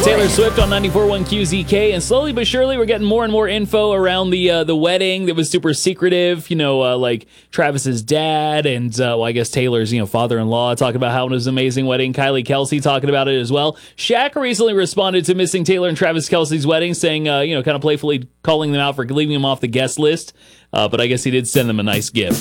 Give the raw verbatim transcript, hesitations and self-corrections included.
Taylor Swift on ninety-four point one Q Z K, and slowly but surely we're getting more and more info around the uh, the wedding that was super secretive. You know, uh, like Travis's dad and, uh, well, I guess Taylor's, you know, father-in-law talking about how it was an amazing wedding. Kylie Kelsey talking about it as well. Shaq recently responded to missing Taylor and Travis Kelsey's wedding, saying, uh, you know, kind of playfully calling them out for leaving them off the guest list. Uh, but I guess he did send them a nice gift.